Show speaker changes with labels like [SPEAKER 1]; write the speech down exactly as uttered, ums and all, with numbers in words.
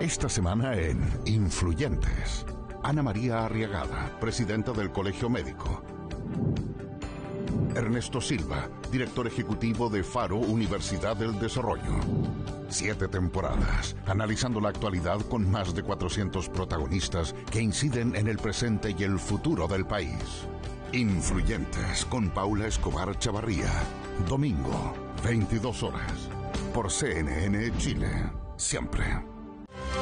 [SPEAKER 1] Esta semana en Influyentes, Ana María Arriagada, presidenta del Colegio Médico. Ernesto Silva, director ejecutivo de Faro Universidad del Desarrollo. Siete temporadas, analizando la actualidad con más de cuatrocientos protagonistas que inciden en el presente y el futuro del país. Influyentes con Paula Escobar Chavarría. Domingo, veintidós horas. Por C N N Chile. Siempre.